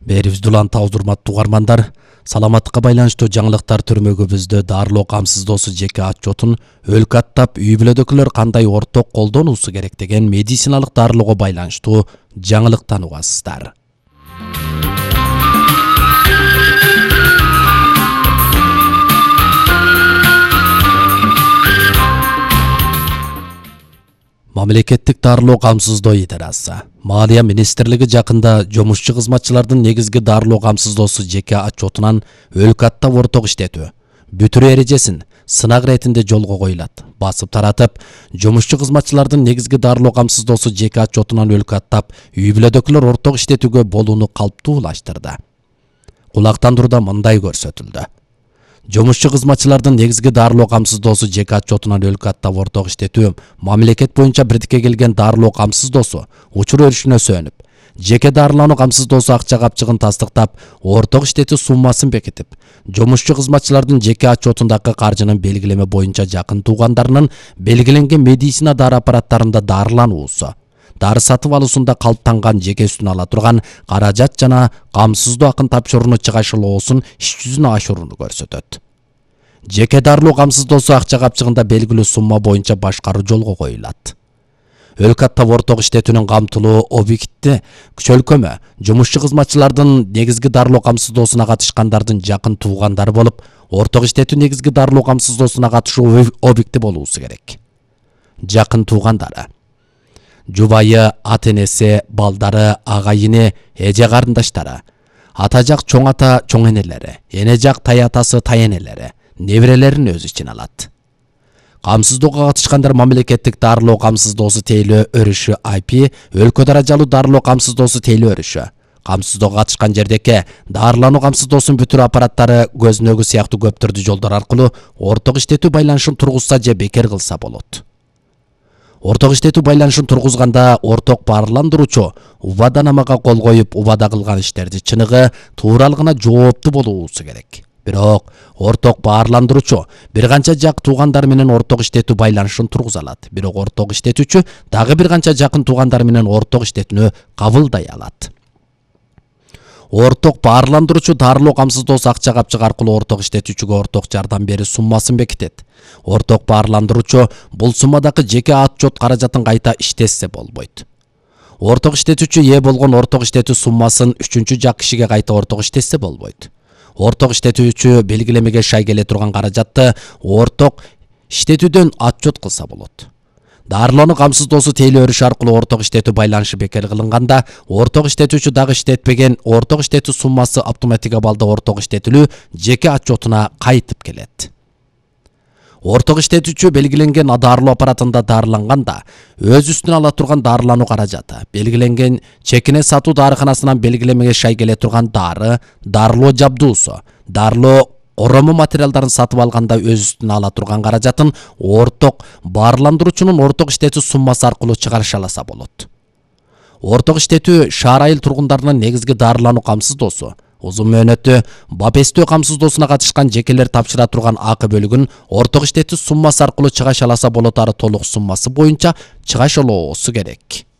Берибизди уланта урматтуу угармандар, саламаттыкка байланыштуу жаңылыктар түрмөгүбүздө дарылоо камсыздоосу жеке отчетун өлкө аттап үй бүлөдөгүлөр кандай орток колдонуусу керек деген медициналык дарылоого байланыштуу жаңылыктан угасыздар. Мамлекеттик дарылоо камсыздоо идарасы. Малия министрлиги жакында жумушчу кызматчылардын негизги дарылоо камсыздоосу жеке отчетунан өлкө аттап орток иштетүү, бүтүрүү эрежесин сынак иретинде жолго коюлат. Басып таратып, жумушчу кызматчылардын негизги дарылоо камсыздоосу жеке отчетунан өлкө аттап үй бүлөдөгүлөр орток иштетүүгө болууну калптуулаштырды. Кулактандырууда мындай көрсөтүлдү. Жумушчу кызматчылардын негизги дарылоо камсыздоосу жеке отчетунан өлкө аттап орток иштетүү мамлекет боюнча бирдикке келген дарылоо камсыздоосу учур өрүшүнө сөнүп, жеке дарылануу камсыздоосу акча капчыгын тастыктап, орток иштетүү суммасын бекитип, жумушчу кызматчылардын жеке отчетундагы каржынын белгилеме боюнча жакын туугандарынын белгиленген медицина дары аппараттарында дарылануусу, дары сатып алуусунда калптанган жеке үстүнө ала турган каражат жана камсыздоо акын тапшырууну чыгашылоосун иш жүзүнө ашырууну көрсөтөт. Жеке дарылоо камсыздоосу акча капчыгында белгилүү сумма боюнча башкаруу жолго коюлат. Өлкө аттап орток иштетүүнүн камтылуу объекти чөлкөмө жумушчу кызматчылардын негизги дарылоо камсыздоосуна катышкандардын жакын туугандары болуп, орток иштетүү негизги дарылоо камсыздоосуна катышуу объекти болуусу керек. Жакын туугандары: жубайы, ата-энеси, балдары, агайыны, эже карындаштары, ата жак чоң ата, чоң энелери, эне жак тай атасы, тай энелери, неберелерин өз ичине алат. Камсыздоого катышкандар мамлекеттик дарылоо камсыздоосу тейлөө өрүшү IP, өлкө даражалуу дарылоо камсыздоосу тейлөө өрүшү. Камсыздоого катышкан жердеки дарылануу камсыздоосун бүтүрүү аппараттары көзүнөгү сыяктуу көп түрдүү жолдор аркылуу орток иштетүү байланышын тургузса же бекер кылса болот. Орток иштетүү байланышын тургузганда орток баарландыруучу убаданамага кол коюп, убада кылган иштерди чыныгы, тууралыгына жооптуу болуусу керек. Бирок орток баарландыруучу бир канча жак туугандар менен орток иштетүү байланышын тургуза алат. Бирок орток иштетүүчү дагы бир канча жакын туугандар менен орток иштетүүнү кабылдай алат. Орток баарландыруучу дарылоо камсыздоосу акча капчык аркылуу орток иштетүүчүгө орток жардам берүү суммасын бекитет. Орток баарландыруучу бул суммадагы жеке отчет каражатын кайта иштетсе болбойт. Орток иштетүүчү ээ болгон орток иштетүү суммасын үчүнчү жак кишиге кайта орток иштетсе болбойт. Орток иштетүүчү белгилемеге шай келе турган каражатты орток иштетүүдөн отчет кылса болот. Дарылануу камсыздоосу тейлөө өрүшү аркылуу орток иштетүү байланышы бекер кылынганда, орток иштетүүчү дагы иштетпеген орток иштетүү суммасы автоматик абалда орток иштетилүү жеке отчетуна кайтып келет. Орток иштетүүчү белгиленген дарылоо аппаратында дарыланганда, өз үстүнө ала турган дарылануу каражаты, белгиленген чекине сатуу дарыканасынан белгилемеге шай келе турган дары, дарылоо жабдуусу, дарылоо орому материалдарын сатып алганда өз үстүнө ала турган каражатын орток баарландыруучунун орток иштетүү суммасы аркылуу чыгарыша алса болот. Орток иштетүү шаар айыл тургундарынын негизги дарылануу камсыздоосу, узун мөөнөттүү БАПестөө камсыздоосуна катышкан жекелер тапшыра турган акы бөлүгүн орток иштетүү суммасы аркылуу чыгаша алса болотары толук суммасы боюнча чыгашалоосу керек.